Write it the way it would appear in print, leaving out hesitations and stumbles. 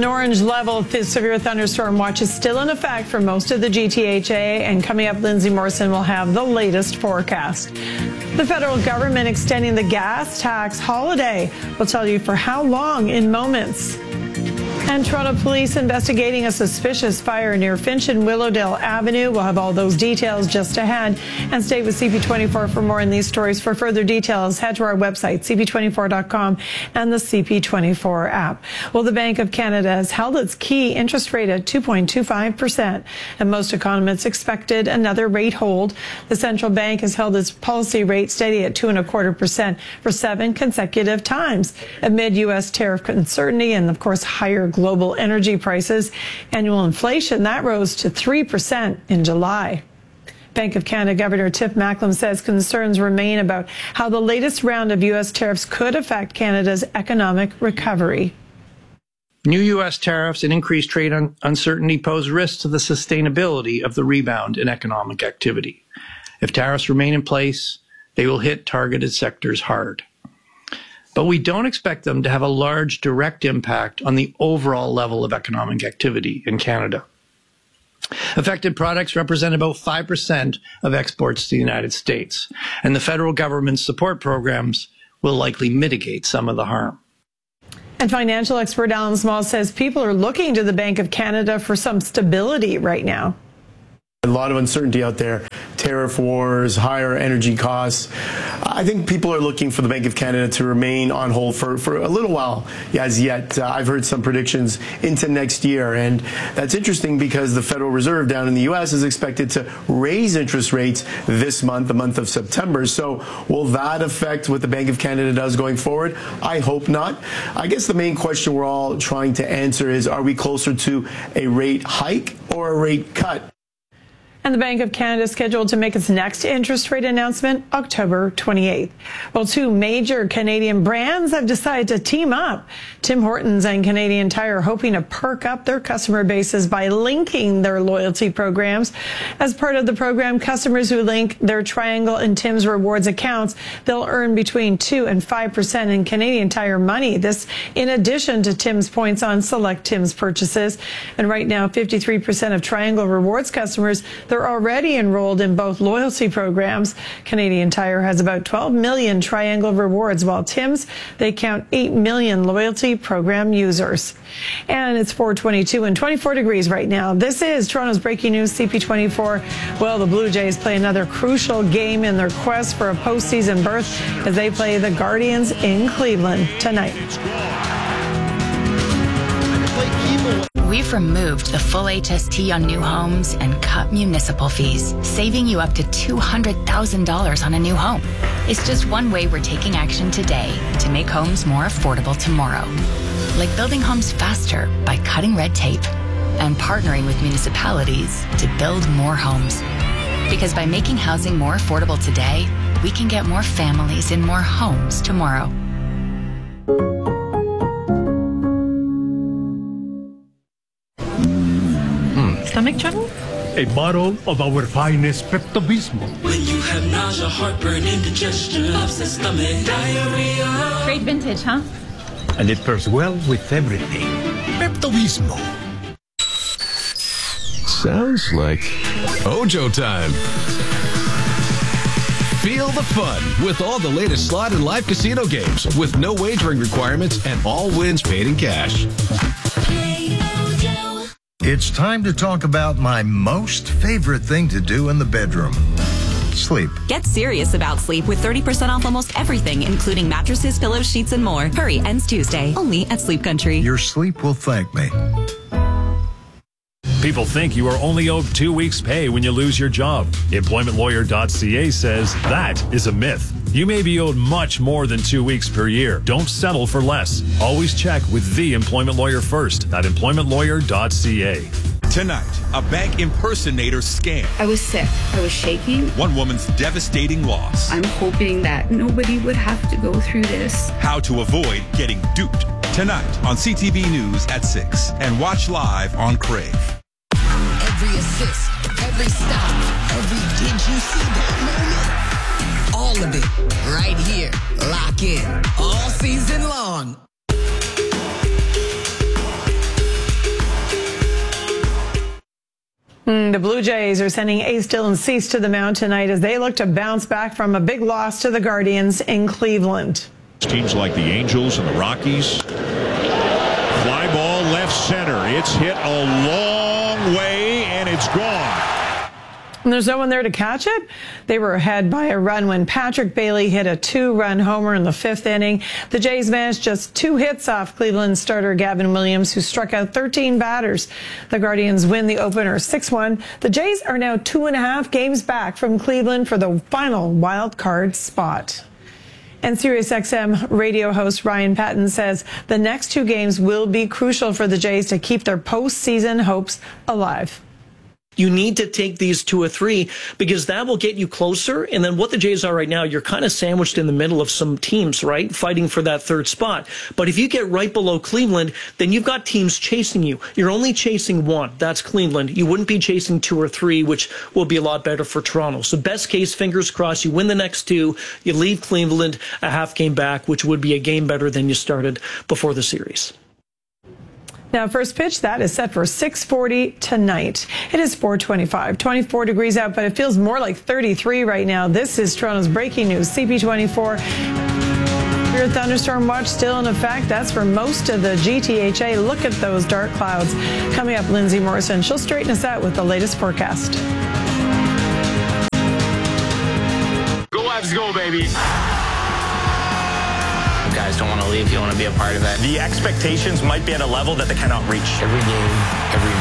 an orange level severe thunderstorm watch is still in effect for most of the GTHA, and coming up, Lindsay Morrison will have the latest forecast. The federal government extending the gas tax holiday. We'll tell you for how long in moments. And Toronto police investigating a suspicious fire near Finch and Willowdale Avenue. We'll have all those details just ahead. And stay with CP24 for more on these stories. For further details, head to our website, cp24.com, and the CP24 app. Well, the Bank of Canada has held its key interest rate at 2.25%, and most economists expected another rate hold. The central bank has held its policy rate steady at 2.25% for 7 consecutive times amid U.S. tariff uncertainty and, of course, higher global energy prices. Annual inflation, that rose to 3% in July. Bank of Canada Governor Tiff Macklem says concerns remain about how the latest round of U.S. tariffs could affect Canada's economic recovery. New U.S. tariffs and increased trade uncertainty pose risks to the sustainability of the rebound in economic activity. If tariffs remain in place, they will hit targeted sectors hard. But we don't expect them to have a large direct impact on the overall level of economic activity in Canada. Affected products represent about 5% of exports to the United States, and the federal government's support programs will likely mitigate some of the harm. And financial expert Alan Small says people are looking to the Bank of Canada for some stability right now. A lot of uncertainty out there, tariff wars, higher energy costs. I think people are looking for the Bank of Canada to remain on hold for a little while as yet. I've heard some predictions into next year, and that's interesting because the Federal Reserve down in the U.S. is expected to raise interest rates this month, the month of September. So will that affect what the Bank of Canada does going forward? I hope not. I guess the main question we're all trying to answer is, are we closer to a rate hike or a rate cut? And the Bank of Canada is scheduled to make its next interest rate announcement October 28th. Well, 2 major Canadian brands have decided to team up. Tim Hortons and Canadian Tire are hoping to perk up their customer bases by linking their loyalty programs. As part of the program, customers who link their Triangle and Tim's Rewards accounts, they'll earn between 2 and 5% in Canadian Tire money. This in addition to Tim's points on select Tim's purchases. And right now, 53% of Triangle Rewards customers, they're already enrolled in both loyalty programs. Canadian Tire has about 12 million Triangle Rewards, while Tim's, they count 8 million loyalty program users. And it's 4:22 and 24 degrees right now. This is Toronto's breaking news, CP24. Well, the Blue Jays play another crucial game in their quest for a postseason berth as they play the Guardians in Cleveland tonight. We've removed the full HST on new homes and cut municipal fees, saving you up to $200,000 on a new home. It's just one way we're taking action today to make homes more affordable tomorrow. Like building homes faster by cutting red tape and partnering with municipalities to build more homes. Because by making housing more affordable today, we can get more families in more homes tomorrow. Stomach trouble? A bottle of our finest Pepto-Bismol. When you have nausea, heartburn, indigestion, upset stomach, diarrhea. Great vintage, huh? And it pairs well with everything. Pepto-Bismol. Sounds like Ojo time. Feel the fun with all the latest slot and live casino games with no wagering requirements and all wins paid in cash. It's time to talk about my most favorite thing to do in the bedroom. Sleep. Get serious about sleep with 30% off almost everything, including mattresses, pillows, sheets, and more. Hurry, ends Tuesday. Only at Sleep Country. Your sleep will thank me. People think you are only owed 2 weeks' pay when you lose your job. EmploymentLawyer.ca says that is a myth. You may be owed much more than 2 weeks per year. Don't settle for less. Always check with the employment lawyer first at EmploymentLawyer.ca. Tonight, a bank impersonator scam. I was sick. I was shaking. One woman's devastating loss. I'm hoping that nobody would have to go through this. How to avoid getting duped. Tonight on CTV News at 6 and watch live on Crave. Every assist, every stop, every did you see that moment? All of it right here. Lock in all season long. The Blue Jays are sending Ace Dylan Cease to the mound tonight as they look to bounce back from a big loss to the Guardians in Cleveland. Teams like the Angels and the Rockies. Fly ball left center. It's hit a long way and it's gone. And there's no one there to catch it. They were ahead by a run when Patrick Bailey hit a 2-run homer in the 5th inning. The Jays managed just 2 hits off Cleveland starter Gavin Williams, who struck out 13 batters. The Guardians win the opener 6-1. The Jays are now 2.5 games back from Cleveland for the final wild card spot. And SiriusXM radio host Ryan Patton says the next 2 games will be crucial for the Jays to keep their postseason hopes alive. You need to take these 2 or 3 because that will get you closer. And then what the Jays are right now, you're kind of sandwiched in the middle of some teams, right? Fighting for that 3rd spot. But if you get right below Cleveland, then you've got teams chasing you. You're only chasing 1. That's Cleveland. You wouldn't be chasing 2 or 3, which will be a lot better for Toronto. So best case, fingers crossed, you win the next 2. You leave Cleveland a half game back, which would be a game better than you started before the series. Now, first pitch, that is set for 6:40 tonight. It is 4:25, 24 degrees out, but it feels more like 33 right now. This is Toronto's breaking news, CP24. Your thunderstorm watch still in effect. That's for most of the GTHA. Look at those dark clouds. Coming up, Lindsay Morrison. She'll straighten us out with the latest forecast. Go Avs, go, baby. Guys don't want to leave. You want to be a part of it. The expectations might be at a level that they cannot reach. Every game, every